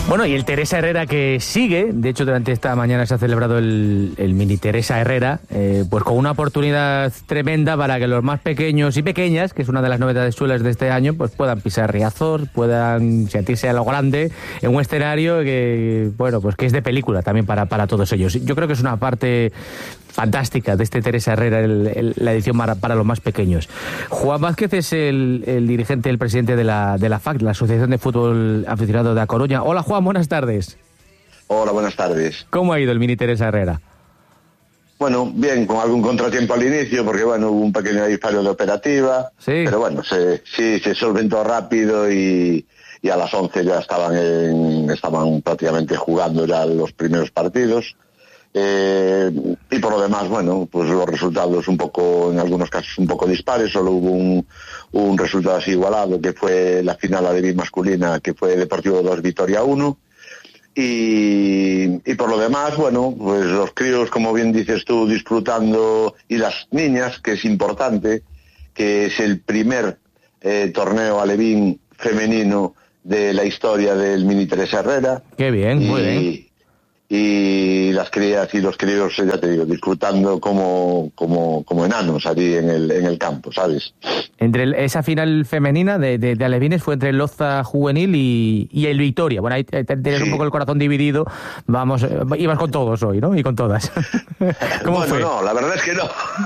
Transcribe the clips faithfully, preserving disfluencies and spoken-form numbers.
Bueno, y el Teresa Herrera que sigue, de hecho durante esta mañana se ha celebrado el, el mini Teresa Herrera, eh, pues con una oportunidad tremenda para que los más pequeños y pequeñas, que es una de las novedades chulas de este año, pues puedan pisar Riazor, puedan sentirse a lo grande en un escenario que, bueno, pues que es de película también para, para todos ellos. Yo creo que es una parte fantástica de este Teresa Herrera, el, el, la edición para, para los más pequeños. Juan Vázquez es el, el dirigente, el presidente de la, de la F A C, la Asociación de Fútbol Aficionado de A Coruña. Hola Juan, buenas tardes. Hola, buenas tardes. ¿Cómo ha ido el mini Teresa Herrera? Bueno, bien, con algún contratiempo al inicio, porque bueno, hubo un pequeño fallo de operativa, sí, pero bueno, se, sí, se solventó rápido y, y a las once ya estaban, en, estaban prácticamente jugando ya los primeros partidos. Eh, y por lo demás, bueno, pues los resultados un poco, en algunos casos un poco dispares, solo hubo un, un resultado así igualado, que fue la final alevín masculina, que fue Deportivo dos, Vitoria uno, y, y por lo demás, bueno, pues los críos, como bien dices tú, disfrutando, y las niñas, que es importante, que es el primer eh, torneo alevín femenino de la historia del mini Teresa Herrera. Qué bien, y, muy bien. Y las crías y los críos, ya te digo, disfrutando como como como enanos allí en el en el campo, ¿sabes? Entre el, esa final femenina de, de, de alevines fue entre el Loza Juvenil y, y el Vitoria. Bueno, ahí tienes sí. un poco el corazón dividido. Vamos, ibas con todos hoy, ¿no? Y con todas. ¿Cómo bueno, fue? no, la verdad es que no.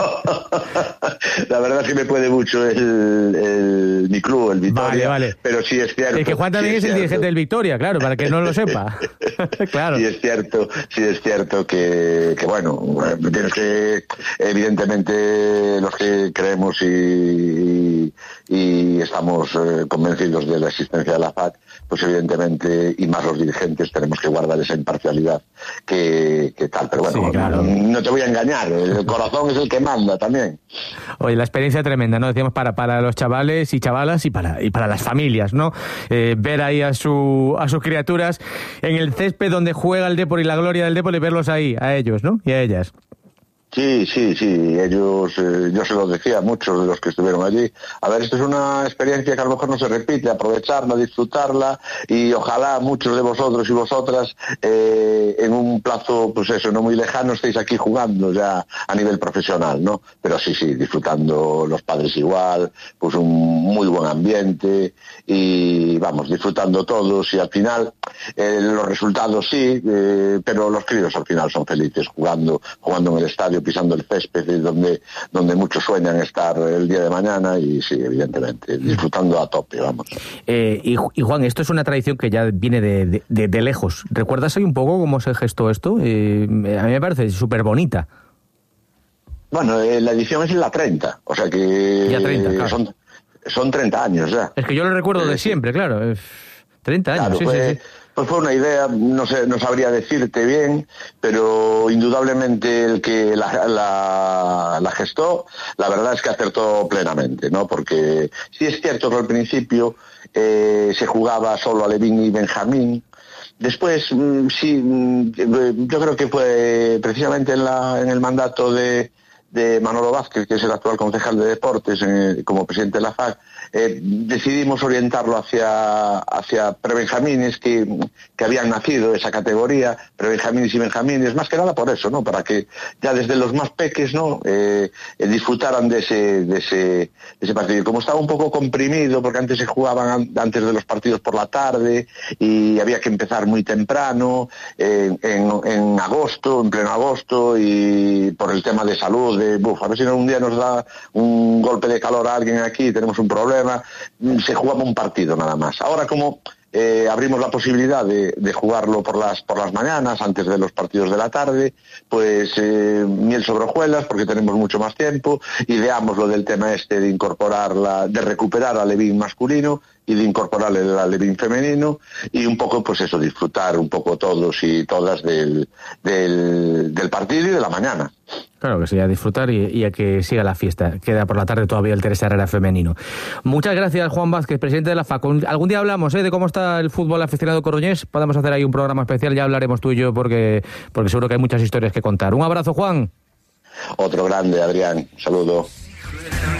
La verdad es que me puede mucho el, el mi club, el Vitoria. Vale, vale. Pero sí es cierto. Es que Juan también sí es, es el dirigente del Vitoria, claro, para que no lo sepa. Claro. Sí es cierto, sí es cierto que, que bueno, tienes que, evidentemente, los que creemos y, y estamos eh, convencidos de la existencia de la F A C, pues evidentemente, y más los dirigentes, tenemos que guardar esa imparcialidad que, que tal. Pero bueno, sí, claro. no, no te voy a engañar, el corazón es el que manda también. Oye, la experiencia tremenda, ¿no? Decíamos para, para los chavales y chavalas y para, y para las familias, ¿no? Eh, ver ahí a, su, a sus criaturas en el césped donde juega el Depor y la gloria del Depor y verlos ahí, a ellos, ¿no? Y a ellas. Sí, sí, sí, ellos, eh, yo se lo decía a muchos de los que estuvieron allí, a ver, esto es una experiencia que a lo mejor no se repite, aprovecharla, disfrutarla, y ojalá muchos de vosotros y vosotras eh, en un plazo, pues eso, no muy lejano, estéis aquí jugando ya a nivel profesional, ¿no? Pero sí, sí, disfrutando los padres igual, pues un muy buen ambiente, y vamos, disfrutando todos, y al final, eh, los resultados sí, eh, pero los críos al final son felices jugando, jugando en el estadio, pisando el césped, donde donde muchos sueñan estar el día de mañana, y sí, evidentemente, disfrutando a tope, vamos. Eh, y, y Juan, esto es una tradición que ya viene de, de, de lejos. ¿Recuerdas ahí un poco cómo se gestó esto? Eh, a mí me parece súper bonita. Bueno, eh, la edición es la treinta, o sea que ya treinta, claro. son, son treinta años ya. Es que yo lo recuerdo de eh, siempre, sí. Claro. treinta años, claro, sí, pues, sí, sí. Pues fue una idea, no sé, no sabría decirte bien, pero indudablemente el que la, la, la gestó, la verdad es que acertó plenamente, ¿no? Porque sí es cierto que al principio eh, se jugaba solo alevín y benjamín. Después, sí, yo creo que fue precisamente en, la, en el mandato de, de Manolo Vázquez, que es el actual concejal de deportes, en, como presidente de la F A C, eh, decidimos orientarlo hacia, hacia prebenjamines que, que habían nacido esa categoría, prebenjamines y benjamines, más que nada por eso, ¿no? Para que ya desde los más peques, ¿no? Eh, eh, disfrutaran de ese, de ese, de ese partido. Y como estaba un poco comprimido, porque antes se jugaban antes de los partidos por la tarde, y había que empezar muy temprano, eh, en, en agosto, en pleno agosto, y por el tema de salud, de, buf, a ver si un día nos da un golpe de calor a alguien aquí, tenemos un problema, se jugaba un partido nada más. Ahora, como eh, abrimos la posibilidad de, de jugarlo por las por las mañanas, antes de los partidos de la tarde, pues eh, miel sobre hojuelas, porque tenemos mucho más tiempo, ideamos lo del tema este de incorporar la, de recuperar al alevín masculino y de incorporar el alevín femenino, y un poco, pues eso, disfrutar un poco todos y todas del, del, del partido y de la mañana. Claro que sí, a disfrutar y, y a que siga la fiesta. Queda por la tarde todavía el Teresa Herrera femenino. Muchas gracias, Juan Vázquez, presidente de la F A C. Algún día hablamos ¿eh? de cómo está el fútbol aficionado coruñés. Podemos hacer ahí un programa especial, ya hablaremos tú y yo, porque, porque seguro que hay muchas historias que contar. Un abrazo, Juan. Otro grande, Adrián. Saludo.